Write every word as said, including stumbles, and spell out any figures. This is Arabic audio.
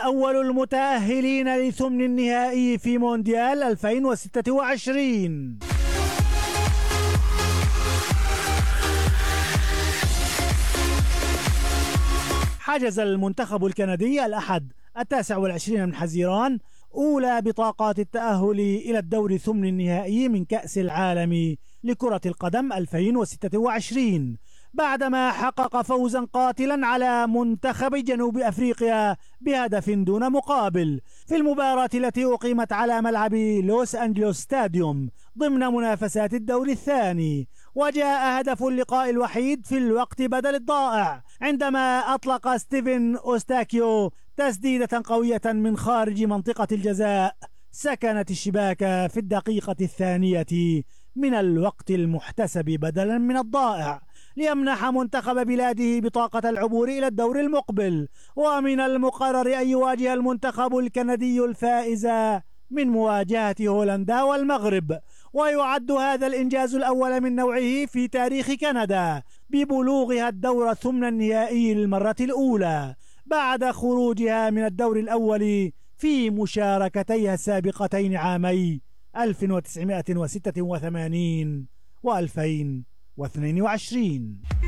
أول المتأهلين لثمن النهائي في مونديال ألفين وستة وعشرين. حجز المنتخب الكندي الأحد التاسع والعشرين من حزيران أولى بطاقات التأهل إلى الدور ثمن النهائي من كأس العالم لكرة القدم ألفين وستة وعشرين، بعدما حقق فوزا قاتلا على منتخب جنوب أفريقيا بهدف دون مقابل في المباراة التي أقيمت على ملعب لوس أنجلوس ستاديوم ضمن منافسات الدور الثاني. وجاء هدف اللقاء الوحيد في الوقت بدل الضائع عندما أطلق ستيفن أوستاكيو تسديدة قوية من خارج منطقة الجزاء سكنت الشباك في الدقيقة الثانية من الوقت المحتسب بدلا من الضائع ليمنح منتخب بلاده بطاقة العبور إلى الدور المقبل. ومن المقرر أن يواجه المنتخب الكندي الفائز من مواجهة هولندا والمغرب، ويعد هذا الإنجاز الأول من نوعه في تاريخ كندا ببلوغها الدور ثمن النهائي للمرة الأولى بعد خروجها من الدور الأول في مشاركتيها السابقتين عامي ألف وتسعمائة وستة وثمانين وألفين واثنين وعشرين.